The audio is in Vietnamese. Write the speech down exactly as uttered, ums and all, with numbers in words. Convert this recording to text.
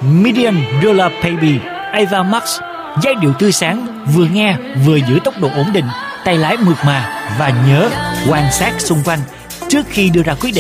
Million Dollar Baby, Ava Max. Giai điệu tươi sáng, vừa nghe vừa giữ tốc độ ổn định, tay lái mượt mà. Và nhớ quan sát xung quanh trước khi đưa ra quyết định.